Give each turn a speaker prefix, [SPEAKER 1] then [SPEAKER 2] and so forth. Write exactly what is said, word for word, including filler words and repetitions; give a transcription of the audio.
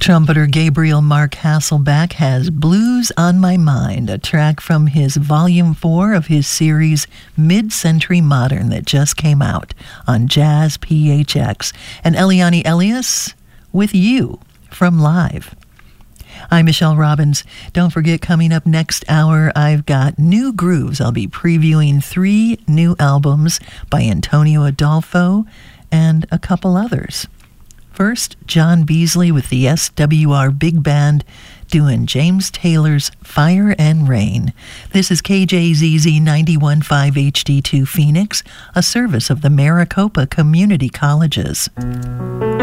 [SPEAKER 1] Trumpeter Gabriel Mark Hasselbeck has Blues on My Mind, a track from his Volume four of his series Mid-Century Modern that just came out on Jazz P H X. And Eliane Elias with You from Live. I'm Michelle Robbins. Don't forget, coming up next hour, I've got New Grooves. I'll be previewing three new albums by Antonio Adolfo and a couple others. First, John Beasley with the S W R Big Band doing James Taylor's Fire and Rain. This is K J Z Z ninety-one point five H D two Phoenix, a service of the Maricopa Community Colleges.